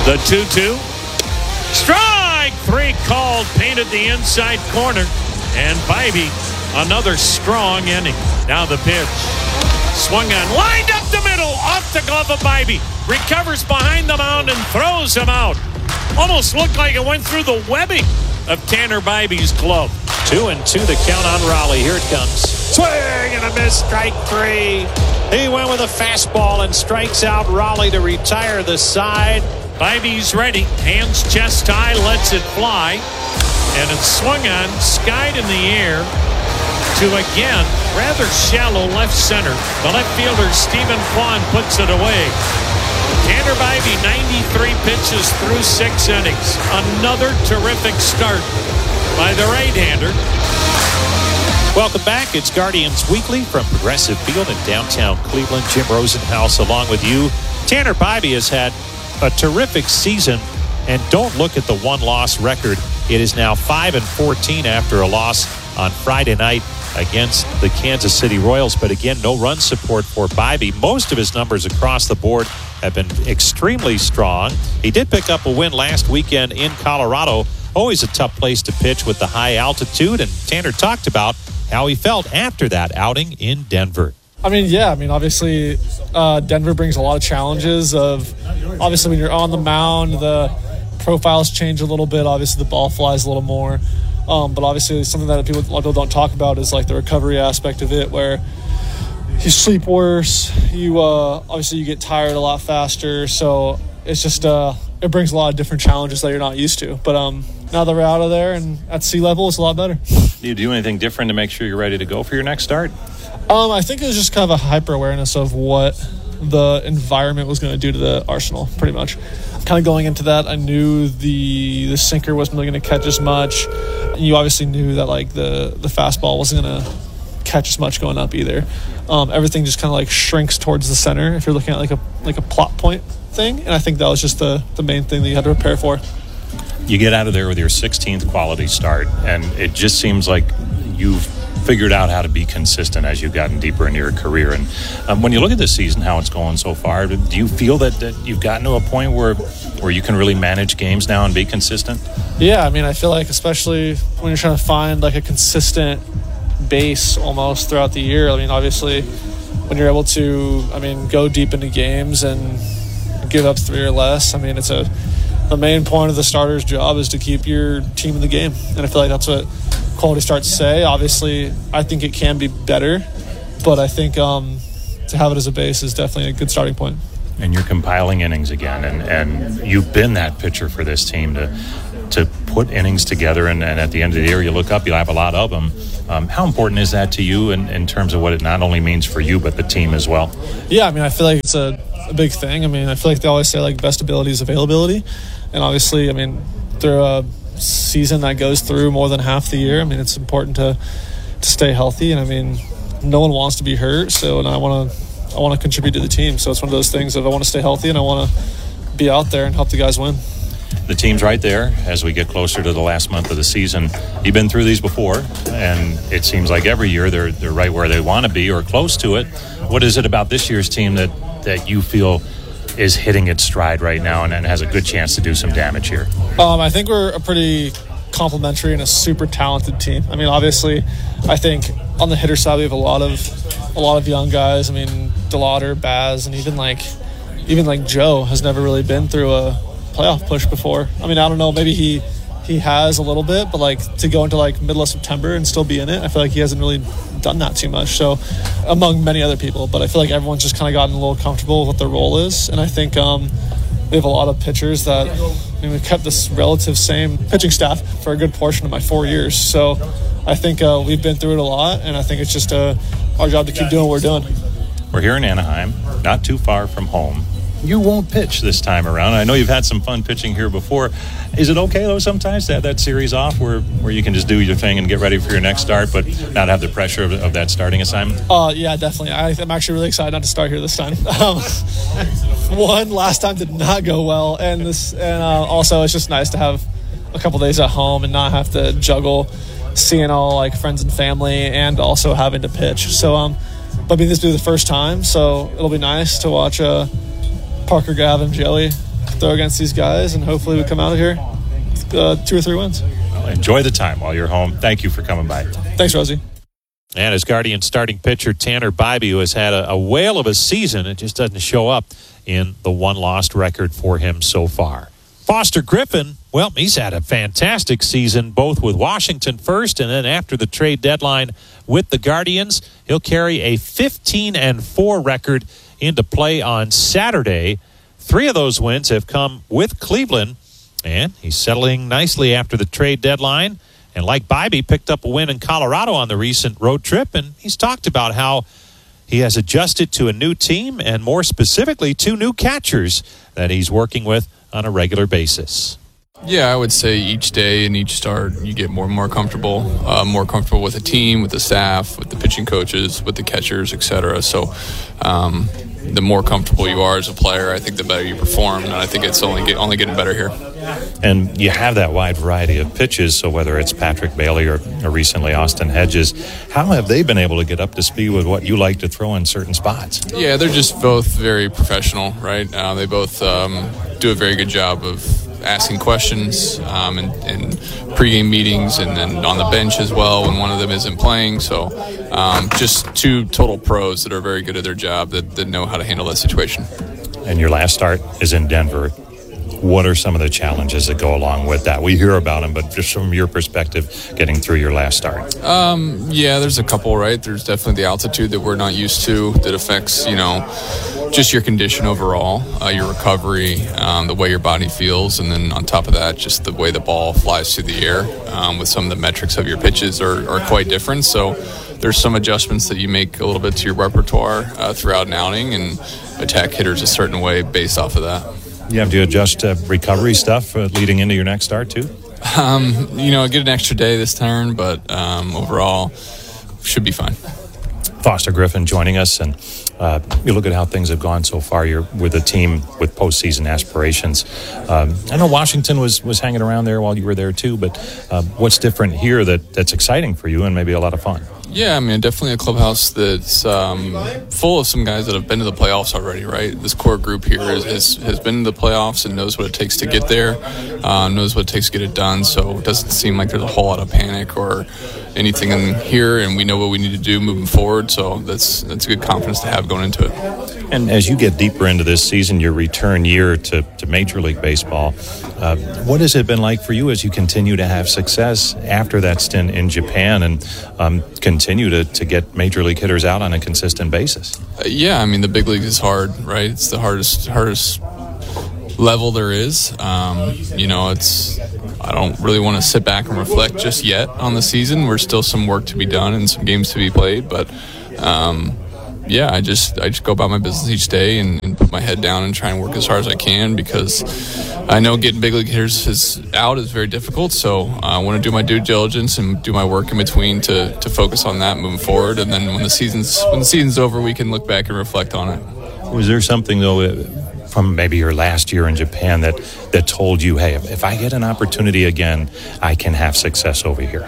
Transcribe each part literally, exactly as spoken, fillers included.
The two two. Strike three called, painted the inside corner. And Bibee, another strong inning. Now the pitch. Swung on, lined up the middle, off the glove of Bibee. Recovers behind the mound and throws him out. Almost looked like it went through the webbing of Tanner Bibee's glove. Two and two the count on Raleigh. Here it comes. Swing and a miss, strike three. He went with a fastball and strikes out Raleigh to retire the side. Bibee's ready, hands chest high, lets it fly. And it's swung on, skied in the air to, again, rather shallow left center. The left fielder, Stephen Kwan, puts it away. Tanner Bibee, ninety-three pitches through six innings. Another terrific start by the right-hander. Welcome back. It's Guardians Weekly from Progressive Field in downtown Cleveland. Jim Rosenhaus along with you. Tanner Bibee has had a terrific season, and don't look at the one-loss record. It is now five and fourteen after a loss on Friday night against the Kansas City Royals. But again, no run support for Bibee. Most of his numbers across the board have been extremely strong. He did pick up a win last weekend in Colorado. Always a tough place to pitch with the high altitude, and Tanner talked about how he felt after that outing in Denver. I mean, yeah, I mean, obviously uh, Denver brings a lot of challenges of, obviously when you're on the mound, the profiles change a little bit. Obviously the ball flies a little more. Um, but obviously something that people, a lot of people don't talk about is like the recovery aspect of it, where you sleep worse, you uh, obviously you get tired a lot faster. So it's just, uh, it brings a lot of different challenges that you're not used to. But um, now that we're out of there and at sea level, it's a lot better. Do you do anything different to make sure you're ready to go for your next start? Um, I think it was just kind of a hyper-awareness of what the environment was going to do to the Arsenal, pretty much. Kind of going into that, I knew the the sinker wasn't really going to catch as much. You obviously knew that like the, the fastball wasn't going to catch as much going up either. Um, everything just kind of like shrinks towards the center if you're looking at like a like a plot point thing, and I think that was just the, the main thing that you had to prepare for. You get out of there with your sixteenth quality start, and it just seems like you've figured out how to be consistent as you've gotten deeper into your career. And um, when you look at this season, how it's going so far, do you feel that, that you've gotten to a point where where you can really manage games now and be consistent? Yeah, I mean, I feel like especially when you're trying to find like a consistent base almost throughout the year. I mean, obviously when you're able to, I mean, go deep into games and give up three or less, I mean, it's a the main point of the starter's job is to keep your team in the game. And I feel like that's what quality starts say. Obviously, I think it can be better, but I think um, to have it as a base is definitely a good starting point. And you're compiling innings again, and, and you've been that pitcher for this team to to put innings together, and, and at the end of the year, you look up, you'll have a lot of them. Um, how important is that to you in, in terms of what it not only means for you, but the team as well? Yeah, I mean, I feel like it's a, a big thing. I mean, I feel like they always say, like, best ability is availability. And obviously, I mean, through a season that goes through more than half the year, I mean, it's important to to stay healthy. And, I mean, no one wants to be hurt, so and I want to I want to contribute to the team. So it's one of those things of I want to stay healthy and I want to be out there and help the guys win. The team's right there as we get closer to the last month of the season. You've been through these before, and it seems like every year they're they're right where they want to be or close to it. What is it about this year's team that, that you feel is hitting its stride right now and, and has a good chance to do some damage here? Um, I think we're a pretty complementary and a super talented team. I mean, obviously, I think on the hitter side we have a lot of a lot of young guys. I mean, DeLauder, Baz, and even like even like Joe has never really been through a playoff push before. I mean, I don't know, maybe he he has a little bit, but like to go into like middle of September and still be in it, I feel like he hasn't really done that too much. So among many other people, but I feel like everyone's just kind of gotten a little comfortable with what their role is. And I think um, we have a lot of pitchers that, I mean, we've kept this relative same pitching staff for a good portion of my four years. So I think uh, we've been through it a lot, and I think it's just uh, our job to keep doing what we're doing. We're here in Anaheim, not too far from home. You won't pitch this time around. I know you've had some fun pitching here before. Is it okay, though, sometimes to have that series off where, where you can just do your thing and get ready for your next start, but not have the pressure of, of that starting assignment? Uh, yeah, definitely. I, I'm actually really excited not to start here this time. Um, one, last time did not go well, and this, and uh, also it's just nice to have a couple days at home and not have to juggle seeing all like friends and family and also having to pitch. So, um, but I mean, this will be the first time, so it'll be nice to watch uh, Parker, Gavin, Joey, throw against these guys, and hopefully we come out of here with uh, two or three wins. Well, enjoy the time while you're home. Thank you for coming by. Thanks, Rosie. And as Guardian starting pitcher Tanner Bibee, who has had a, a whale of a season, it just doesn't show up in the one-lost record for him so far. Foster Griffin, well, he's had a fantastic season, both with Washington first and then after the trade deadline with the Guardians. He'll carry a fifteen and four record into play on Saturday. Three of those wins have come with Cleveland, and he's settling nicely after the trade deadline. And like Bibee, picked up a win in Colorado on the recent road trip, and he's talked about how he has adjusted to a new team and more specifically two new catchers that he's working with on a regular basis. Yeah, I would say each day and each start you get more and more comfortable, uh, more comfortable with the team, with the staff, with the pitching coaches, with the catchers, et cetera. So um, the more comfortable you are as a player, I think the better you perform, and I think it's only get, only getting better here. And you have that wide variety of pitches, so whether it's Patrick Bailey or, or recently Austin Hedges, how have they been able to get up to speed with what you like to throw in certain spots? Yeah, they're just both very professional, right? Uh, they both um, do a very good job of asking questions um, in, in pregame meetings and then on the bench as well when one of them isn't playing. So um, just two total pros that are very good at their job that, that know how to handle that situation. And your last start is in Denver. What are some of the challenges that go along with that? We hear about them, but just from your perspective, getting through your last start. Um, yeah, there's a couple, right? There's definitely the altitude that we're not used to that affects, you know, just your condition overall, uh, your recovery, um, the way your body feels, and then on top of that, just the way the ball flies through the air um, with some of the metrics of your pitches are, are quite different. So there's some adjustments that you make a little bit to your repertoire uh, throughout an outing and attack hitters a certain way based off of that. You have to adjust uh, recovery stuff uh, leading into your next start, too? Um, you know, get an extra day this turn, but um, overall, should be fine. Foster Griffin joining us, and uh, you look at how things have gone so far. You're with a team with postseason aspirations. Um, I know Washington was, was hanging around there while you were there, too, but uh, what's different here that, that's exciting for you and maybe a lot of fun? Yeah, I mean, definitely a clubhouse that's um, full of some guys that have been to the playoffs already, right? This core group here is, has, has been to the playoffs and knows what it takes to get there, uh, knows what it takes to get it done, so it doesn't seem like there's a whole lot of panic or anything in here, and we know what we need to do moving forward, so that's that's a good confidence to have going into it. And as you get deeper into this season, your return year to, to Major League Baseball, uh, what has it been like for you as you continue to have success after that stint in Japan and um, continue to, to get Major League hitters out on a consistent basis? Uh, yeah, I mean, the big league is hard, right? It's the hardest hardest level there is. Um, you know, it's I don't really want to sit back and reflect just yet on the season. There's still some work to be done and some games to be played, but um, yeah, I just I just go about my business each day and, and put my head down and try and work as hard as I can because I know getting big league hitters is out is very difficult. So I want to do my due diligence and do my work in between to, to focus on that moving forward. And then when the season's when the season's over, we can look back and reflect on it. Was there something though from maybe your last year in Japan that that told you, hey, if I get an opportunity again, I can have success over here?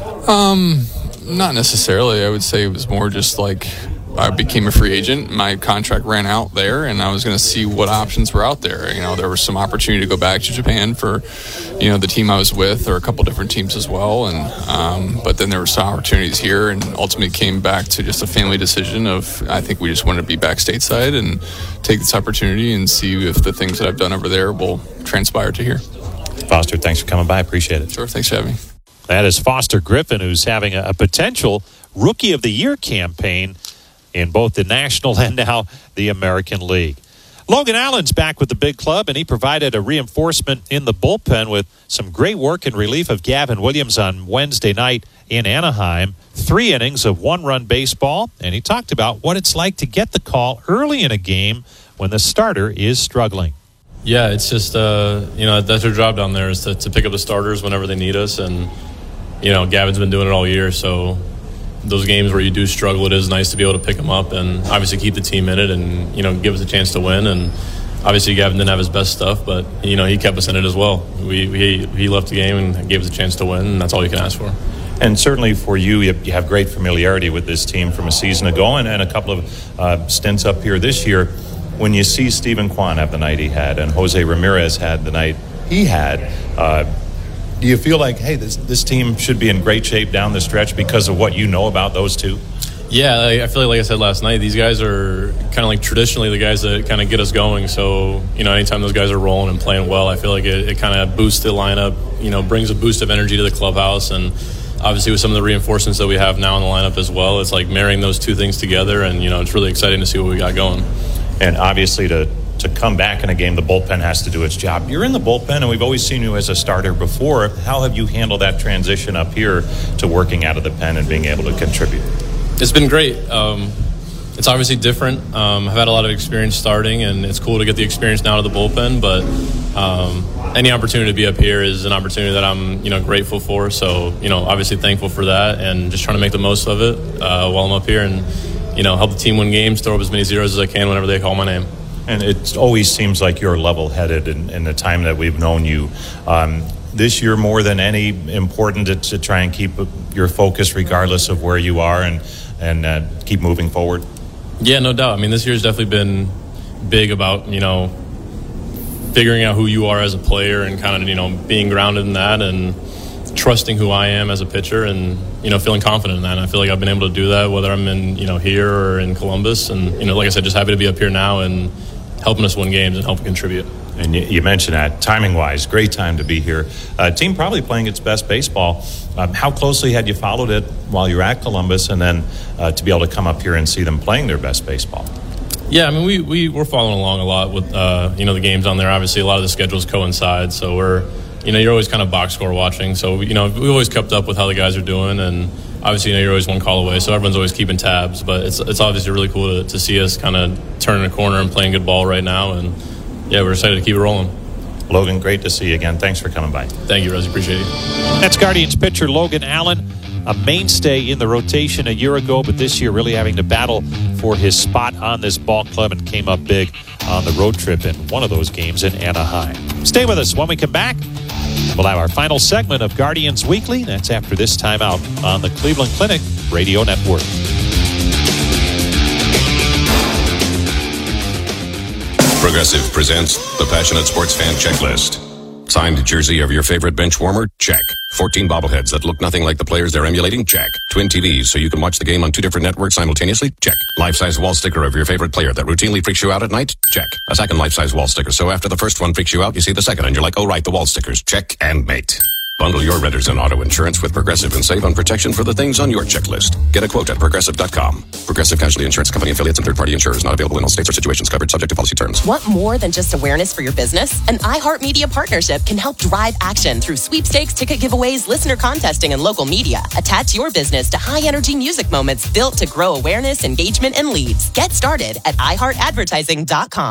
Um, not necessarily. I would say it was more just like I became a free agent. My contract ran out there, and I was going to see what options were out there. You know, there was some opportunity to go back to Japan for, you know, the team I was with, or a couple different teams as well. And um, but then there were some opportunities here, and ultimately came back to just a family decision of I think we just wanted to be back stateside and take this opportunity and see if the things that I've done over there will transpire to here. Foster, thanks for coming by. I appreciate it. Sure, thanks for having me. That is Foster Griffin, who's having a, a potential Rookie of the Year campaign in both the National and now the American League. Logan Allen's back with the big club, and he provided a reinforcement in the bullpen with some great work in relief of Gavin Williams on Wednesday night in Anaheim. Three innings of one-run baseball, and he talked about what it's like to get the call early in a game when the starter is struggling. Yeah, it's just, uh, you know, that's our job down there is to, to pick up the starters whenever they need us, and, you know, Gavin's been doing it all year, so those games where you do struggle, it is nice to be able to pick them up and obviously keep the team in it and, you know, give us a chance to win. And obviously Gavin didn't have his best stuff, but, you know, he kept us in it as well. We, we He left the game and gave us a chance to win, and that's all you can ask for. And certainly for you, you have great familiarity with this team from a season ago and, and a couple of uh, stints up here this year. when you see Stephen Kwan have the night he had and Jose Ramirez had the night he had, uh, do you feel like, hey, this this team should be in great shape down the stretch because of what you know about those two? Yeah, I feel like, like I said last night, these guys are kind of like traditionally the guys that kind of get us going. So, you know, anytime those guys are rolling and playing well, I feel like it, it kind of boosts the lineup, you know, brings a boost of energy to the clubhouse. And obviously with some of the reinforcements that we have now in the lineup as well, it's like marrying those two things together. And, you know, it's really exciting to see what we got going. And obviously to, to come back in a game, the bullpen has to do its job. You're in the bullpen, and we've always seen you as a starter before. How have you handled that transition up here to working out of the pen and being able to contribute? It's been great. Um, it's obviously different. Um, I've had a lot of experience starting, and it's cool to get the experience now to the bullpen. But um, any opportunity to be up here is an opportunity that I'm, you know, grateful for. So, you know, obviously thankful for that, and just trying to make the most of it uh, while I'm up here, and you know, help the team win games, throw up as many zeros as I can whenever they call my name. And it always seems like you're level-headed in, in the time that we've known you. Um, this year, more than any, important to, to try and keep your focus regardless of where you are, and and uh, keep moving forward. Yeah, no doubt. I mean, this year's definitely been big about, you know, figuring out who you are as a player and kind of, you know, being grounded in that and trusting who I am as a pitcher and, you know, feeling confident in that. And I feel like I've been able to do that, whether I'm in, you know, here or in Columbus. And, you know, like I said, just happy to be up here now and helping us win games and helping contribute. And you, you mentioned that, timing-wise, great time to be here. Uh, team probably playing its best baseball. Um, how closely had you followed it while you were at Columbus, and then uh, to be able to come up here and see them playing their best baseball? Yeah, I mean, we, we, we're following along a lot with, uh, you know, the games on there. Obviously, a lot of the schedules coincide, so we're, you know, you're always kind of box score watching. So, you know, we always kept up with how the guys are doing, and obviously, you know, you're always one call away, so everyone's always keeping tabs. But it's it's obviously really cool to, to see us kind of turning a corner and playing good ball right now, and, yeah, we're excited to keep it rolling. Logan, great to see you again. Thanks for coming by. Thank you, Rosie. Appreciate it. That's Guardians pitcher Logan Allen, a mainstay in the rotation a year ago, but this year really having to battle for his spot on this ball club, and came up big on the road trip in one of those games in Anaheim. Stay with us. When we come back, we'll have our final segment of Guardians Weekly. That's after this timeout on the Cleveland Clinic Radio Network. Progressive presents the Passionate Sports Fan Checklist. Signed jersey of your favorite bench warmer? Check. fourteen bobbleheads that look nothing like the players they're emulating? Check. Twin T Vs so you can watch the game on two different networks simultaneously? Check. Life-size wall sticker of your favorite player that routinely freaks you out at night? Check. A second life-size wall sticker, so after the first one freaks you out, you see the second and you're like, oh right, the wall stickers. Check and mate. Bundle your renters and auto insurance with Progressive and save on protection for the things on your checklist. Get a quote at Progressive dot com. Progressive Casualty Insurance Company affiliates and third-party insurers not available in all states or situations covered subject to policy terms. Want more than just awareness for your business? An iHeartMedia partnership can help drive action through sweepstakes, ticket giveaways, listener contesting, and local media. Attach your business to high-energy music moments built to grow awareness, engagement, and leads. Get started at i heart advertising dot com.